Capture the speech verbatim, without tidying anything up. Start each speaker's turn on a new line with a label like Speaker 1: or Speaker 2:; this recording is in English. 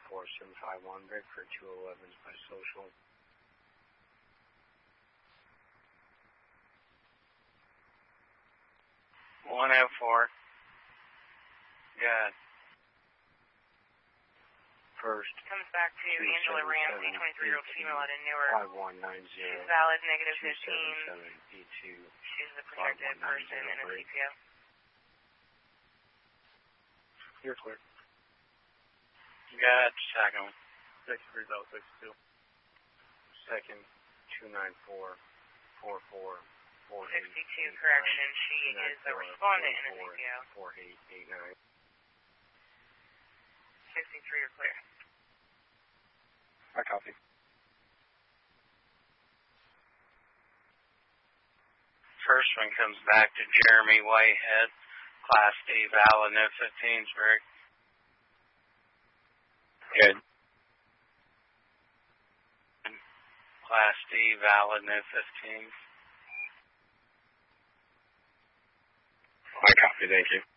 Speaker 1: four seven five one, break for two elevens by social.
Speaker 2: one oh four. Good.
Speaker 1: First.
Speaker 3: Comes back to Angela Ramsey, twenty-three year old female out of Newark.
Speaker 1: five one nine zero.
Speaker 3: She's valid, negative fifteen.
Speaker 1: E two.
Speaker 3: She's the protected person in a C P O.
Speaker 1: You're clear.
Speaker 2: Good. Second.
Speaker 1: six three zero six two. Second, two nine four four four four eight.
Speaker 3: sixty-two, correction. She is a respondent in a C P O.
Speaker 1: four eight eight nine.
Speaker 3: sixty-three, you're clear.
Speaker 1: I copy.
Speaker 2: First one comes back to Jeremy Whitehead, Class D, valid, no fifteens, break.
Speaker 1: Good.
Speaker 2: Class D, valid, no fifteens.
Speaker 1: I copy, thank you.